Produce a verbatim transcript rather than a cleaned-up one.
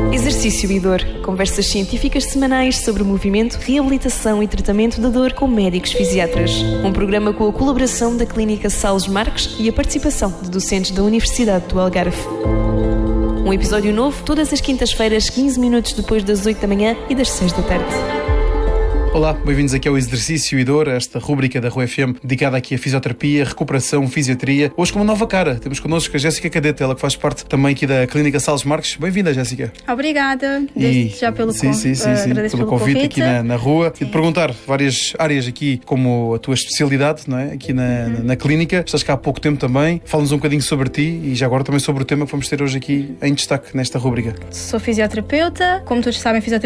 Exercício e Dor. Conversas científicas semanais sobre movimento, reabilitação e tratamento da dor com médicos fisiatras. Um programa com a colaboração da Clínica Salles Marques e a participação de docentes da Universidade do Algarve. Um episódio novo todas as quintas-feiras, quinze minutos depois das oito da manhã e das seis da tarde. Olá, bem-vindos aqui ao Exercício e Dor, esta rúbrica da R U F M dedicada aqui à fisioterapia, recuperação, fisiatria. Hoje com uma nova cara, temos connosco a Jéssica Cadete, ela que faz parte também aqui da Clínica Salles Marques. Bem-vinda, Jéssica. Obrigada, desde e... já pelo, sim, con... sim, sim, sim. Uh, pelo, pelo convite, convite aqui na, na rua. Sim. E de perguntar várias áreas aqui, como a tua especialidade, não é? Aqui na, uhum. na, na clínica. Estás cá há pouco tempo também. Fala-nos um bocadinho sobre ti e já agora também sobre o tema que vamos ter hoje aqui em destaque nesta rúbrica. Sou fisioterapeuta, como todos sabem, fisioterapeuta